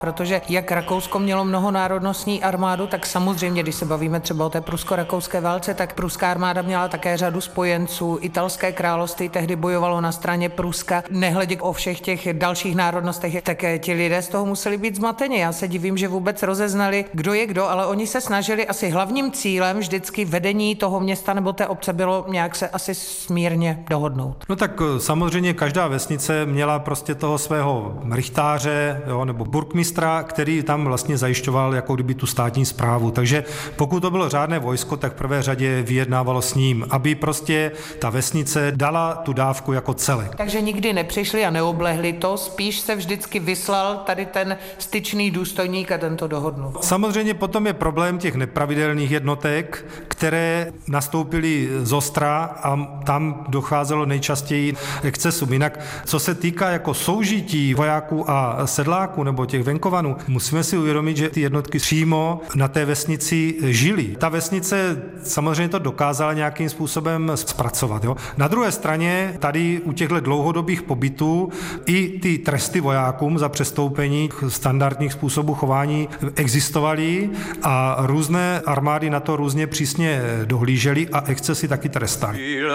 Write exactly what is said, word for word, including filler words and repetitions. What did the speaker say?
Protože jak Rakousko mělo mnohonárodnostní armádu, tak samozřejmě, když se bavíme třeba o té prusko-rakouské válce, tak pruská armáda měla také řadu spojenců. Italské království tehdy bojovalo na straně Pruska. Nehledě o všech těch dalších národnostech, tak ti lidé z toho museli být zmateni. Já se divím, že vůbec rozeznali, kdo je kdo, ale oni se snažili, asi hlavním cílem vždycky vedení toho města nebo té obce bylo nějak se asi smírně dohodnout. No tak samozřejmě každá vesnice měla prostě toho svého rychtáře, jo, nebo burkmistra, který tam vlastně zajišťoval jako kdyby tu státní správu. Takže pokud to bylo řádné vojsko, tak v prvé řadě vyjednávalo s ním, aby prostě ta vesnice dala tu dávku jako celek. Takže nikdy nepřišli a neoblehli to, spíš se vždycky vyslal tady ten styčný důstojník a ten to dohodnul. Samozřejmě potom je problém těch nepravidelných jednotek, které nastoupily z ostra a tam docházelo nejčastěji k excesům. Jinak, co se týká jako soužití vojáků a sedláků nebo těch venkovanů, musíme si uvědomit, že ty jednotky přímo na té vesnici žili. Ta vesnice samozřejmě to dokázala nějakým způsobem zpracovat. Jo. Na druhé straně tady u těchto dlouhodobých pobytů i ty tresty vojákům za přestoupení standardních způsobů chování existovaly a různé armády na to různě přísně dohlížely a excesy taky trestaly.